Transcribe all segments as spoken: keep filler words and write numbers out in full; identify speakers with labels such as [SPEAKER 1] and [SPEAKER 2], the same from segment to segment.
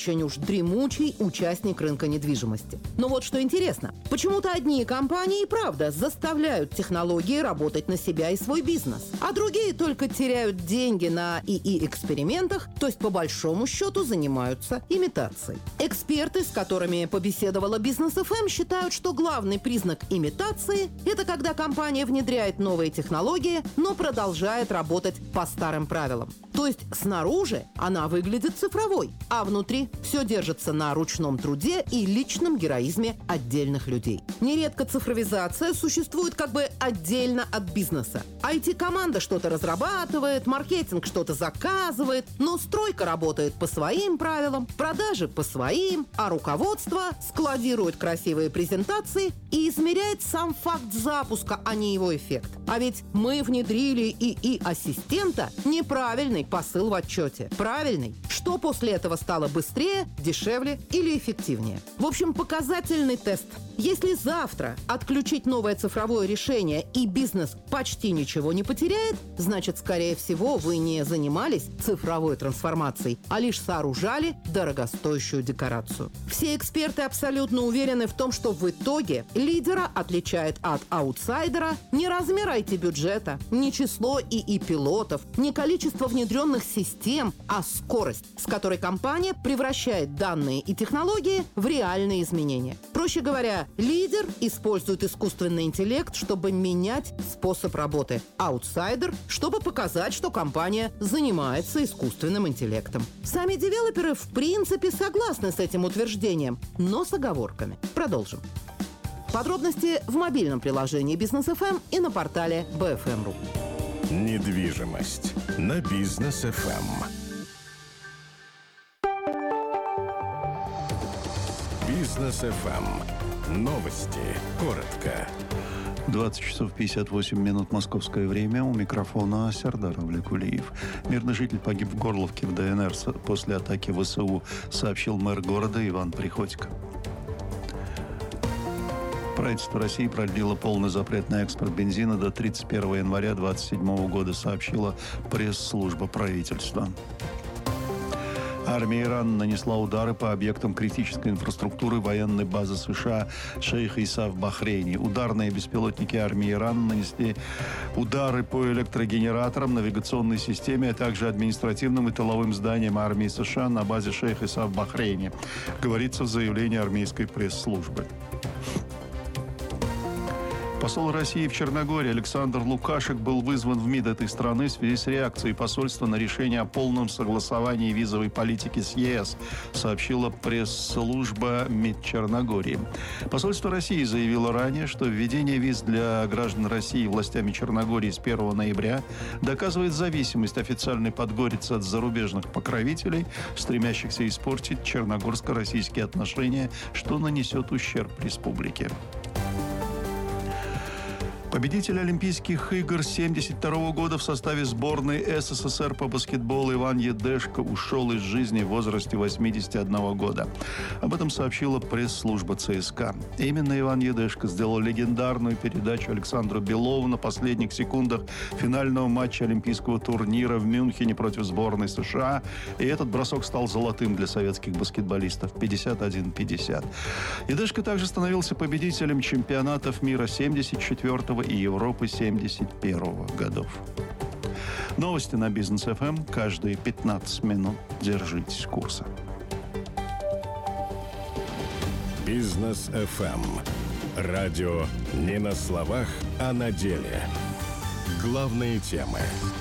[SPEAKER 1] очень уж дремучий участник рынка недвижимости. Но вот что интересно. Почему-то одни компании и правда заставляют технологии работать на себя и свой бизнес, а другие только теряют деньги на ИИ-экспериментах, то есть по большому счету занимаются имитацией. Эксперты, с которыми побеседовала Бизнес эф эм, считают, что главный признак имитации – это когда компания внедряет новые технологии, но продолжает работать по старым правилам. То есть снаружи она выглядит цифровой, а внутри все держится на ручном труде и личном героизме отдельных людей. Нередко цифровизация существует как бы отдельно от бизнеса. ай ти-команда что-то разрабатывает, маркетинг что-то заказывает, но стройка работает по своим правилам, продажи по своим, а руководство складирует красивые презентации и измеряет сам факт запуска, а не его эффект. А ведь мы внедрили ИИ-ассистента – неправильный посыл в отчете. Правильный. Что после этого стало быстрее, дешевле или эффективнее? В общем, показательный тест. Если завтра отключить новое цифровое решение и бизнес почти ничего не потеряет, значит, скорее всего, вы не занимались цифровой трансформацией, а лишь сооружали дорогостоящую декорацию. Все эксперты абсолютно уверены в том, что в итоге лидера отличает от аутсайдера не размер ай ти-бюджета, не число ИИ-пилотов, не количество внедренных систем, а скорость, с которой компания превращает данные и технологии в реальные изменения. Проще говоря, лидер использует искусственный интеллект, чтобы менять способ работы. Аутсайдер, чтобы показать, что компания занимается искусственным интеллектом. Сами девелоперы в принципе согласны с этим утверждением, но с оговорками. Продолжим. Подробности в мобильном приложении Бизнес эф эм и на портале би эф эм точка ру.
[SPEAKER 2] Недвижимость на Бизнес эф эм. Бизнес эф эм. Новости. Коротко.
[SPEAKER 3] двадцать часов пятьдесят восемь минут московское время. У микрофона Сердар Авлекулиев. Мирный житель погиб в Горловке в дэ эн эр после атаки вэ эс у, сообщил мэр города Иван Приходько. Правительство России продлило полный запрет на экспорт бензина до тридцать первого января две тысячи двадцать седьмого года, сообщила пресс-служба правительства. Армия Ирана нанесла удары по объектам критической инфраструктуры военной базы США Шейх Иса в Бахрейне. Ударные беспилотники армии Ирана нанесли удары по электрогенераторам, навигационной системе, а также административным и тыловым зданиям армии США на базе Шейх Иса в Бахрейне, говорится в заявлении армейской пресс-службы. Посол России в Черногории Александр Лукашек был вызван в МИД этой страны в связи с реакцией посольства на решение о полном согласовании визовой политики с е эс, сообщила пресс-служба МИД Черногории. Посольство России заявило ранее, что введение виз для граждан России властями Черногории с первого ноября доказывает зависимость официальной Подгорицы от зарубежных покровителей, стремящихся испортить черногорско-российские отношения, что нанесет ущерб республике. Победитель Олимпийских игр семьдесят второго года в составе сборной эс эс эс эр по баскетболу Иван Едешко ушел из жизни в возрасте восьмидесяти одного года. Об этом сообщила пресс-служба цэ эс ка. Именно Иван Едешко сделал легендарную передачу Александру Белову на последних секундах финального матча олимпийского турнира в Мюнхене против сборной США. И этот бросок стал золотым для советских баскетболистов. пятьдесят один пятьдесят. Едешко также становился победителем чемпионатов мира семьдесят четвёртого и Европы семьдесят первого годов. Новости на Бизнес эф эм каждые пятнадцать минут. Держитесь курса.
[SPEAKER 2] Бизнес эф эм. Радио не на словах, а на деле. Главные темы.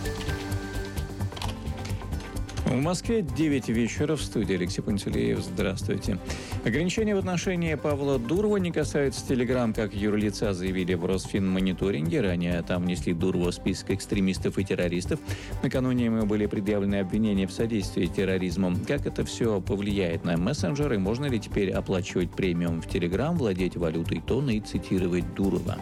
[SPEAKER 4] В Москве девять вечера. В студии Алексей Пантелеев. Здравствуйте. Ограничения в отношении Павла Дурова не касаются Телеграм, как юрлица заявили в Росфинмониторинге. Ранее там внесли Дурова в список экстремистов и террористов. Накануне ему были предъявлены обвинения в содействии терроризму. Как это все повлияет на мессенджеры? Можно ли теперь оплачивать премиум в Телеграм, владеть валютой тона и цитировать Дурова?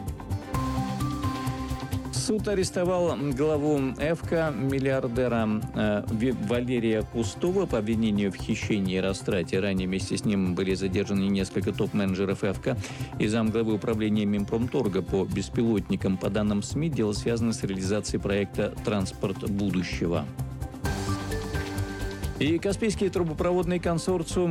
[SPEAKER 4] Суд арестовал главу ЭФКО, миллиардера э, Валерия Кустова по обвинению в хищении и растрате. Ранее вместе с ним были задержаны несколько топ-менеджеров ЭФКО и замглавы управления Минпромторга по беспилотникам. По данным СМИ, дело связано с реализацией проекта «Транспорт будущего». И Каспийский трубопроводный консорциум